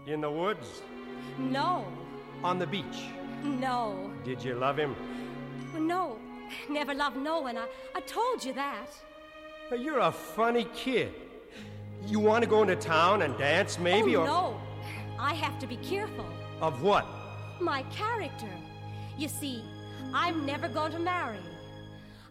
In the woods? No. On the beach? No. Did you love him? No. Never loved no one. I told you that. You're a funny kid. You want to go into town and dance, maybe, or... no. I have to be careful. Of what? My character. You see, I'm never going to marry.